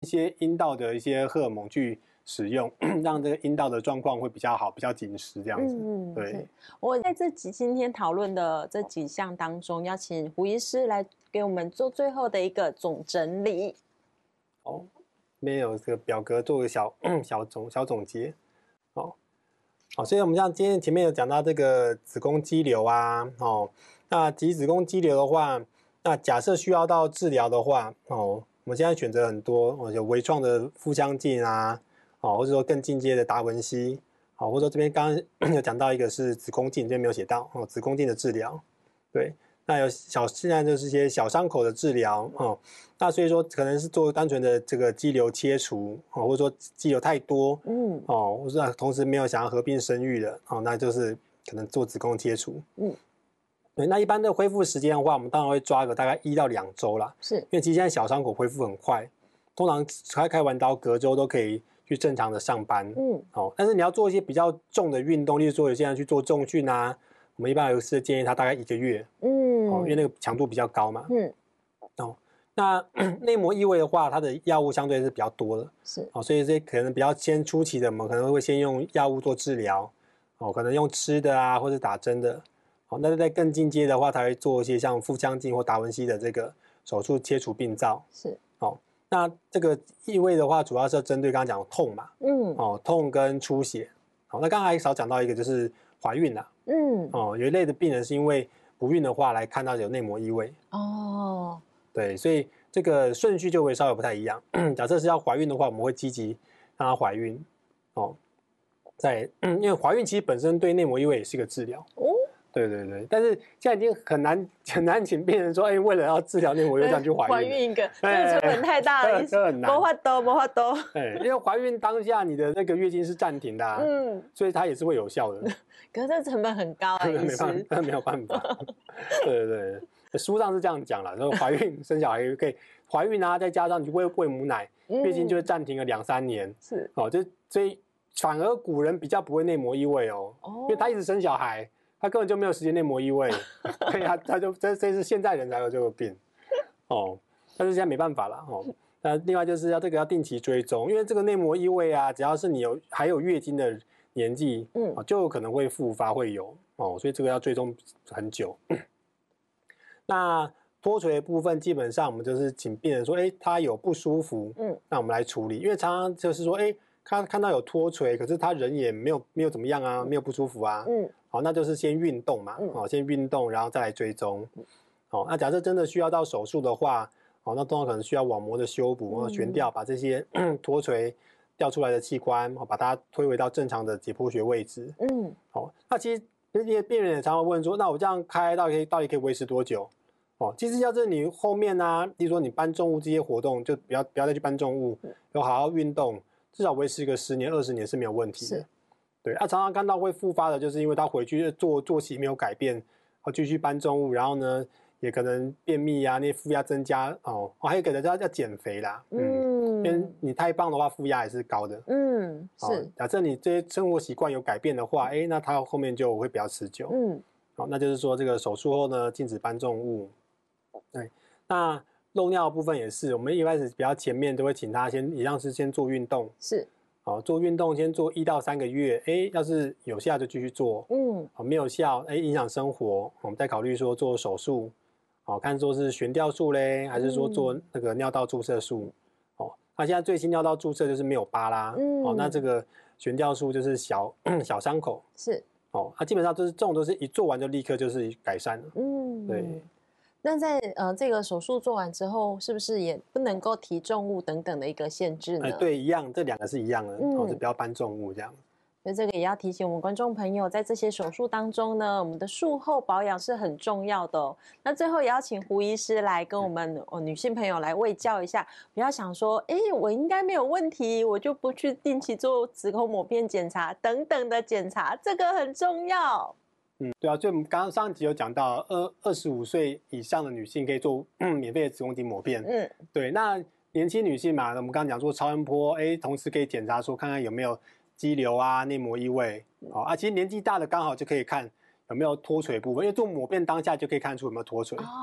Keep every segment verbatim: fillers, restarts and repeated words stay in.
些阴道的一些荷尔蒙去使用，让这个阴道的状况会比较好，比较紧实这样子。嗯，对。 我在这几今天讨论的这几项当中，要请胡医师来给我们做最后的一个总整理。 哦，没有这个表格做个小小总小总结。哦，好，所以我们像今天前面有讲到这个子宫肌瘤啊，哦，那及子宫肌瘤的话，那假设需要到治疗的话，哦，我们现在选择很多，哦，有微创的腹腔镜啊。哦，或者说更进阶的达文西，好，或者说这边刚刚有讲到一个是子宫镜，这边没有写到哦，子宫镜的治疗，对，那有小现在就是一些小伤口的治疗哦，那所以说可能是做单纯的这个肌瘤切除哦，或者说肌瘤太多，嗯，哦，或者同时没有想要合并生育的哦，那就是可能做子宫切除，嗯，对，那一般的恢复时间的话，我们当然会抓个大概一到两周啦，是因为其实现在小伤口恢复很快，通常开开完刀隔周都可以去正常的上班，嗯，哦，但是你要做一些比较重的运动，例如说有些人去做重训啊，我们一般有是建议他大概一个月，嗯，哦，因为那个强度比较高嘛，嗯，哦，那内膜异位的话，它的药物相对是比较多的，是，哦，所以这可能比较先初期的，我们可能会先用药物做治疗，哦，可能用吃的啊，或者打针的，哦，那在更进阶的话，才会做一些像腹腔镜或达文西的这个手术切除病灶，是，哦。那这个异位的话，主要是针对刚刚讲的痛嘛，嗯，哦，痛跟出血，好，那刚才还少讲到一个就是怀孕啦，嗯，哦，有一类的病人是因为不孕的话来看到有内膜异位，哦，对，所以这个顺序就会稍微不太一样。假设是要怀孕的话，我们会积极让她怀孕，哦，在因为怀孕其实本身对内膜异位也是一个治疗，哦。对对对，但是现在已经很难很难请病人说，哎，为了要治疗内膜异位这样去怀孕， 怀孕一个，这个成本太大了， 这很难， 没法多，没法多。 哎，因为怀孕当下你的那个月经是暂停的，啊，嗯，所以它也是会有效的。 可是这成本很高啊，医师， 那没有办法。对对对，书上是这样讲了，说怀孕生小孩可以怀孕啊，再加上你喂喂母奶，月经就会暂停了两三年，是哦，就所以反而古人比较不会内膜异位哦，因为他一直生小孩。他根本就没有时间内膜异位，所以他他就这这是现在人才有这个病，哦，但是现在没办法了哦。那另外就是要这个要定期追踪，因为这个内膜异位啊，只要是你有还有月经的年纪，嗯，就有可能会复发会有哦，所以这个要追踪很久。那脱垂的部分基本上我们就是请病人说，哎，他有不舒服，嗯，那我们来处理，因为常常就是说，哎。他看到有脱垂，可是他人也没有没有怎么样啊，没有不舒服啊，嗯，好，那就是先运动嘛，嗯，哦，先运动，然后再来追踪，好，那假设真的需要到手术的话，哦，那通常可能需要网膜的修补，或者悬吊，把这些脱垂掉出来的器官，把它推回到正常的解剖学位置，嗯，好，那其实这些病人也常常问说，那我这样开到底可以到底可以维持多久？哦，其实要是你后面呢、啊，例如说你搬重物这些活动，就不要不要再去搬重物，要好好运动。至少维持个十年、二十年是没有问题的。对，啊，常常看到会复发的，就是因为他回去做作息没有改变，哦，继续搬重物，然后呢，也可能便秘啊，那负压增加哦，哦，还有可能要要减肥啦，嗯，因为你太胖的话，负压也是高的，嗯，是。哦，假设你这些生活习惯有改变的话，哎，那它后面就会比较持久，嗯，好，那就是说这个手术后呢，禁止搬重物，对，那。漏尿的部分也是，我们一开始比较前面都会请他先一样是先做运动，是，好，做运动先做一到三个月，哎，要是有效就继续做，嗯，好，没有效，哎，影响生活，我们再考虑说做手术，好，看说是悬吊术嘞，还是说做那个尿道注射术，哦，那现在最新尿道注射就是没有疤啦，嗯，哦，那这个悬吊术就是小小伤口，是，哦，它基本上都是这种都是一做完就立刻就是改善了，嗯，对。 那在呃这个手术做完之后，是不是也不能够提重物等等的一个限制呢？ 哎，对，一样，这两个是一样的，嗯，哦，就不要搬重物这样。 所以这个也要提醒我们观众朋友，在这些手术当中呢，我们的术后保养是很重要的哦。那最后也要请胡医师来跟我们哦女性朋友来卫教一下，不要想说，哎，我应该没有问题，我就不去定期做子宫抹片检查等等的检查，这个很重要。 嗯，对啊，就我们刚刚上一集有讲到，二二十五岁以上的女性可以做、嗯、免费的子宫颈抹片。嗯，对，那年轻女性嘛，我们刚刚讲说超音波，哎，同时可以检查说看看有没有肌瘤啊、内膜异位，哦啊，其实年纪大的刚好就可以看有没有脱垂部分，因为做抹片当下就可以看出有没有脱垂。哦，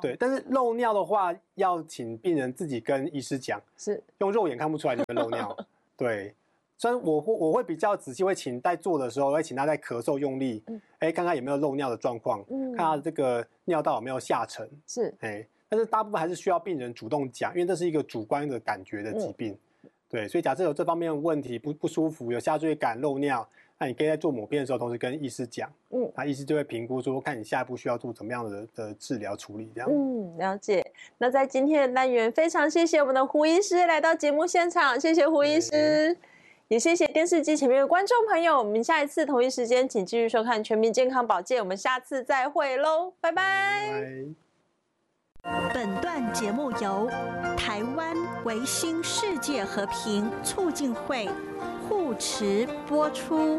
对，但是漏尿的话，要请病人自己跟医师讲， 是用肉眼看不出来你们漏尿。对，虽然我会我会比较仔细，会请在做的时候，会请他在咳嗽用力，哎、嗯，看看有没有漏尿的状况，嗯，看他的这个尿道有没有下沉， 是， 哎，但是大部分还是需要病人主动讲，因为这是一个主观的感觉的疾病。嗯对，所以假设有这方面的问题，不不舒服，有下坠感、漏尿，那你可以在做抹片的时候，同时跟医师讲，嗯，那医师就会评估说，看你下一步需要做怎么样的的治疗处理，这样。 嗯，了解。那在今天的单元，非常谢谢我们的胡医师来到节目现场，谢谢胡医师，也谢谢电视机前面的观众朋友。我们下一次同一时间，请继续收看《全民健康保健》，我们下次再会喽，拜拜。拜拜。 本段节目由台湾维新世界和平促进会护持播出。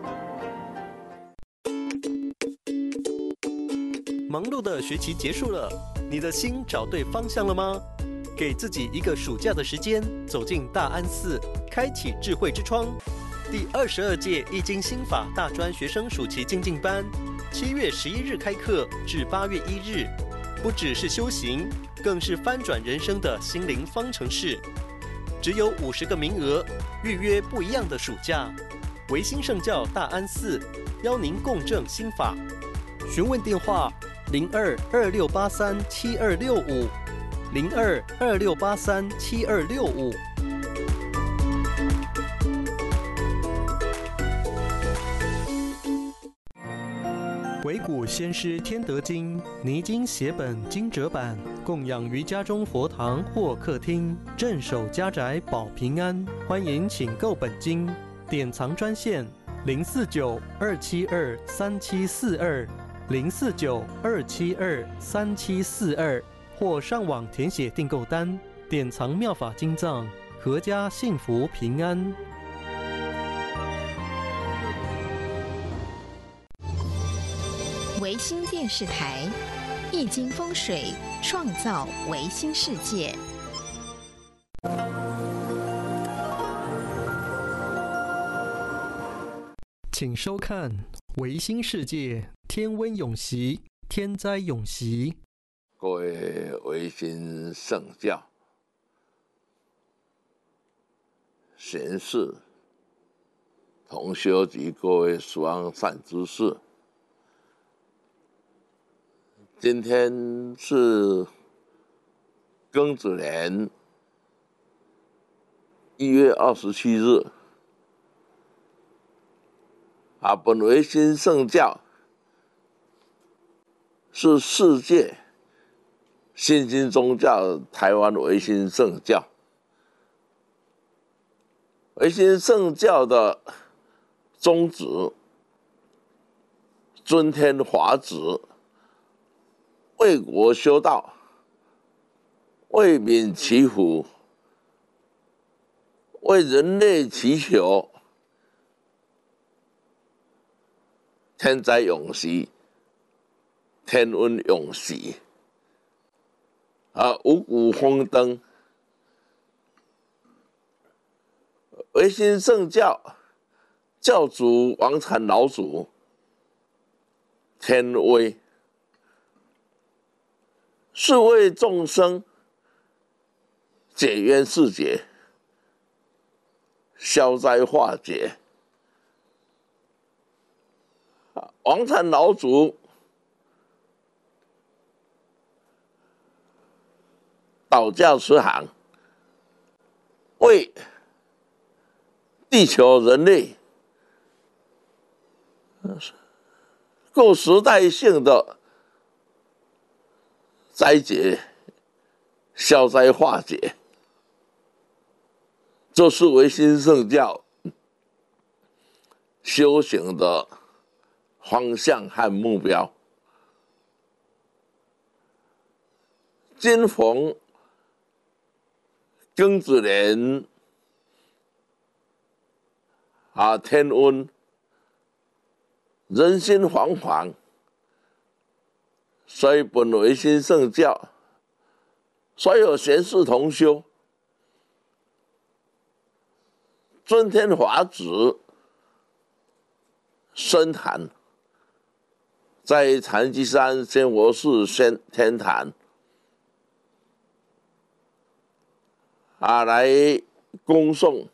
忙碌的学期结束了，你的心找对方向了吗？给自己一个暑假的时间，走进大安寺，开启智慧之窗。第二十二届易经心法大专学生暑期精进班，七月十一日开课至八月一日。不只是修行，更是翻转人生的心灵方程式。只有五十个名额，预约不一样的暑假。维新圣教大安寺邀您共振心法。询问电话：零二二六八三七二六五，零二二六八三七二六五。维谷先师天德经泥经写本经折版，供养于家中佛堂或客厅，镇守家宅保平安。欢迎请购本经，典藏专线零四九二七二三七四二零四九二七二三七四二，或上网填写订购单，典藏妙法经藏，阖家幸福平安。 维新电视台，易经风水创造维新世界。 请收看《维新世界天温永息，天灾永息》。 各位维新圣教贤士、同修及各位疏善知识。今天是庚子年一月二十七日，啊，本维新圣教是世界新兴宗教台湾维新圣教。维新圣教的宗旨，尊天华旨，为国修道，为民祈福，为人类祈求天灾永息，天温永息，啊，五谷丰登。维新圣教教主王禅老祖天威，是为众生解冤释结，消灾化解。王禅老祖导驾慈航，为地球人类各时代性的灾劫消灾化解，这是维新圣教修行的方向和目标。今逢庚子年啊，天温，人心惶惶，所以本维新圣教所有贤士同修尊天华旨深坛，在禅机山仙佛寺仙天坛啊来恭送